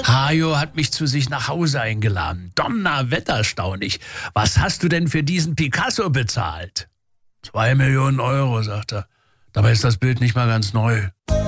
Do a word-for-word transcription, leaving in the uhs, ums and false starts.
Hajo hat mich zu sich nach Hause eingeladen. Donnerwetter, staun ich. Was hast du denn für diesen Picasso bezahlt? Zwei Millionen Euro, sagt er. Dabei ist das Bild nicht mal ganz neu.